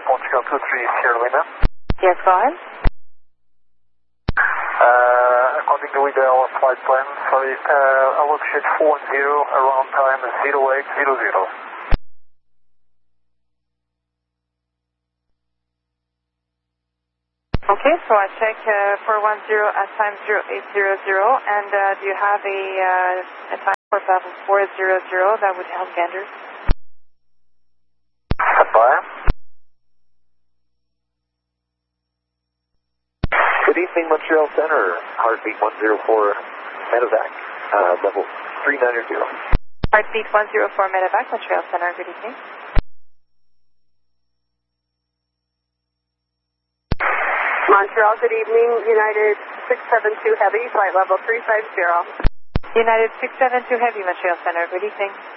Montreal 23, Sierra Lima. Yes, go ahead. According to our flight plan, sorry, altitude 410, around time 0800. Okay, so I check 410 at time 0800, and do you have a time for level 400 that would help Gander? Goodbye. Good evening, Montreal Center. Heartbeat 104 medevac, level 390. Heartbeat 104 medevac, Montreal Center, good evening. Montreal, good evening. United 672 Heavy, flight level 350. United 672 Heavy, Montreal Center, good evening.